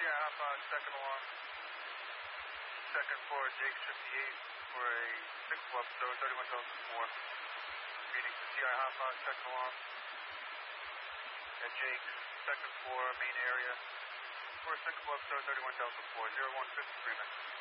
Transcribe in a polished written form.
hop on second alarm. Second floor, Jake 58 for a 6 episode, 31,004. Meeting to CI hop on second alarm. At Jake's second floor, main area. For a 6 episode, 31,004, 0153 minutes.